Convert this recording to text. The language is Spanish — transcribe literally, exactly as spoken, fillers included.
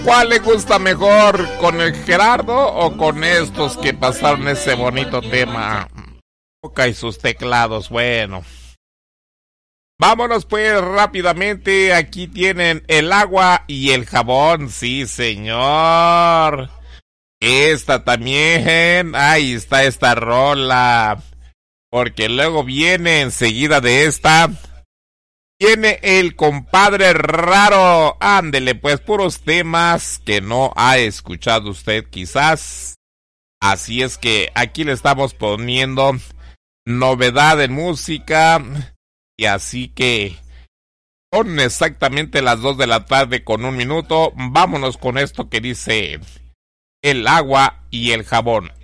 ¿Cuál le gusta mejor? ¿Con el Gerardo o con estos que pasaron ese bonito tema? Toca y sus teclados, bueno. Vámonos pues rápidamente, aquí tienen el agua y el jabón, sí señor. Esta también, ahí está esta rola. Porque luego viene enseguida de esta... Viene el compadre raro. Ándele, pues, puros temas que no ha escuchado usted quizás. Así es que aquí le estamos poniendo novedad en música. Y así que son exactamente las dos de la tarde con un minuto. Vámonos con esto que dice el agua y el jabón.